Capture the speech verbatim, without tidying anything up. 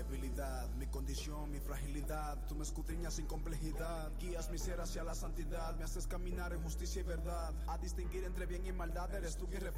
debilidad, mi condición, mi fragilidad. Tú me escudriñas sin complejidad, guías mi ser hacia la santidad. Me haces caminar en justicia y verdad, a distinguir entre bien y maldad. Eres tú quien refleja